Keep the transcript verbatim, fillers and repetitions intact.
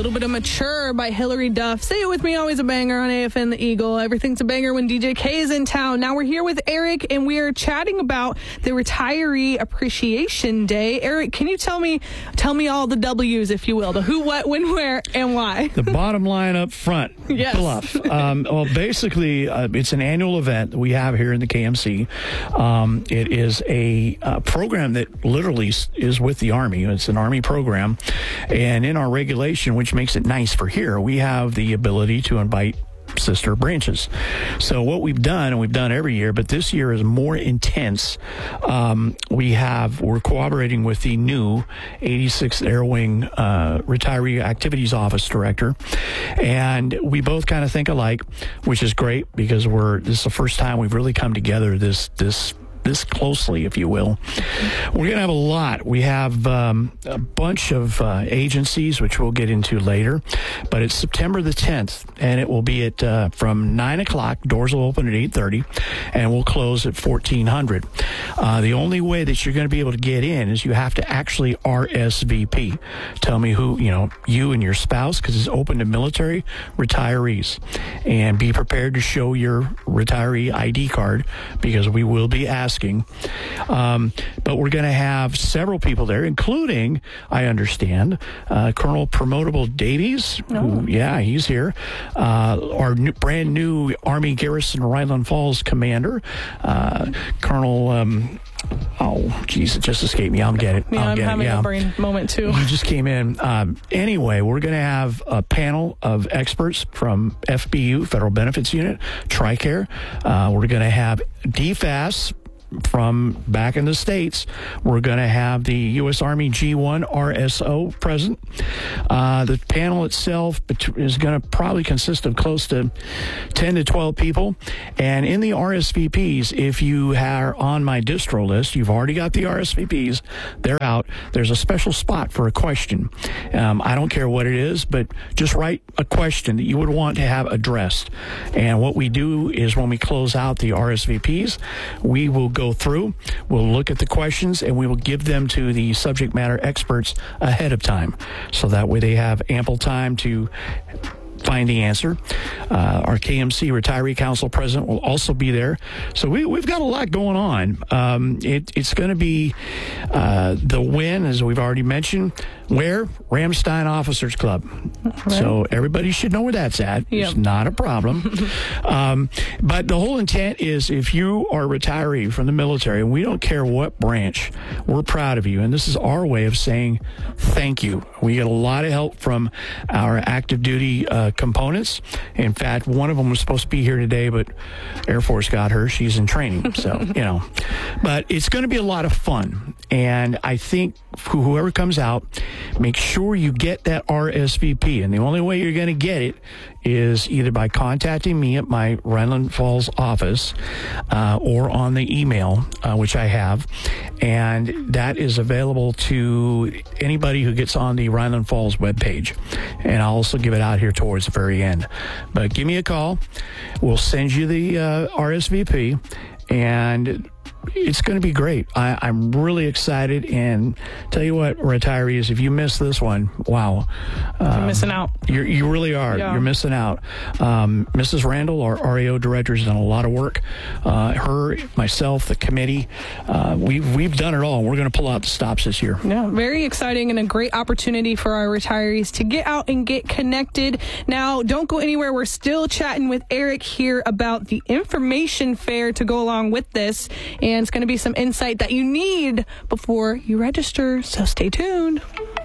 little bit of Mature by Hillary Duff. Say it with me, always a banger on A F N The Eagle. Everything's a banger when D J K is in town. Now we're here with Eric, and we are chatting about the Retiree Appreciation Day. Eric, can you tell me tell me all the W's, if you will, the who, what, when, where, and why? The bottom line up front, yes. Bluff. Um, well, basically, uh, it's an annual event that we have here in the K M C. Um, it is a uh, program that literally is with the Army. It's an Army program, and in our regulation, which makes it nice for here, we have the ability to invite sister branches. So what we've done, and we've done every year, but this year is more intense. Um, we have, we're cooperating with the new eighty-sixth Air Wing uh, Retiree Activities Office Director, and we both kind of think alike, which is great because we're, this is the first time we've really come together this, this this closely, if you will. We're going to have a lot. We have um, a bunch of uh, agencies, which we'll get into later, but it's September the tenth, and it will be at uh, from nine o'clock. Doors will open at eight thirty, and we'll close at fourteen hundred. Uh, the only way that you're going to be able to get in is you have to actually R S V P. Tell me who, you know, you and your spouse, because it's open to military retirees. And be prepared to show your retiree I D card, because we will be asking Asking. Um, but we're going to have several people there, including, I understand, uh, Colonel Promotable Davies. Oh. Who, yeah, he's here. Uh, our new, brand new Army Garrison Ryland Falls commander, uh, Colonel. Um, Oh, geez, it just escaped me. I'll get it. Yeah, I'll I'm get having it. Yeah. a brain moment, too. You just came in. Um, anyway, we're going to have a panel of experts from F B U, Federal Benefits Unit, TRICARE. Uh, we're going to have D F A S from back in the States. We're going to have the U S Army G one R S O present. Uh, the panel itself is going to probably consist of close to ten to twelve people. And in the R S V Ps, if you are on my distro list, you've already got the R S V Ps, they're out. There's a special spot for a question. Um, I don't care what it is, but just write a question that you would want to have addressed. And what we do is when we close out the R S V Ps, we will go through, we'll look at the questions, and we will give them to the subject matter experts ahead of time. So that way they have ample time to find the answer. Uh, our K M C Retiree Council president will also be there. So we, we've got a lot going on. Um, it, it's going to be uh, the win, as we've already mentioned, where? Ramstein Officers Club. Right. So everybody should know where that's at. Yep. It's not a problem. um, but the whole intent is if you are a retiree from the military, and we don't care what branch, we're proud of you. And this is our way of saying thank you. We get a lot of help from our active duty uh, components. In fact, one of them was supposed to be here today, but Air Force got her. She's in training. So, you know, but it's going to be a lot of fun. And I think whoever comes out, make sure you get that R S V P. And the only way you're going to get it is either by contacting me at my Ryland Falls office uh, or on the email, uh, which I have. And that is available to anybody who gets on the Ryland Falls webpage. And I'll also give it out here towards the very end. But give me a call. We'll send you the uh, R S V P. And it's going to be great. I, I'm really excited. And tell you what, retirees, if you miss this one, wow. Uh, You're missing out. You're, you really are. Yeah. You're missing out. Um, Missus Randall, our R A O director, has done a lot of work. Uh, her, myself, the committee, uh, we've, we've done it all. We're going to pull out the stops this year. Yeah, very exciting and a great opportunity for our retirees to get out and get connected. Now, don't go anywhere. We're still chatting with Eric here about the information fair to go along with this. And it's going to be some insight that you need before you register. So stay tuned.